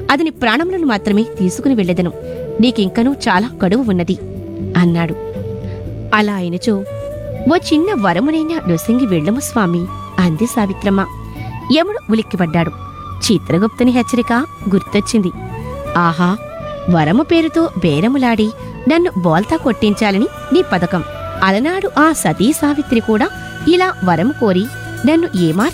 అతని ప్రాణములను మాత్రమే తీసుకుని వెళ్ళెదను. నీకింకనూ చాలా గడువు ఉన్నది అన్నాడు. అలా అయినచో ఓ చిన్న వరమునైనా నొసంగి వెళ్ళము స్వామి అంది సావిత్రమ్మ. యముడు ఉలిక్కిపడ్డాడు. చిత్రగుప్తుని హెచ్చరిక గుర్తొచ్చింది. ఆహా, వరము పేరుతో బేరములాడి నన్ను బోల్తా కొట్టించాలని నీ పథకం. అలనాడు ఆ సతీ సావిత్రి కూడా ఇలా వరము కోరి నన్ను ఏమార్చి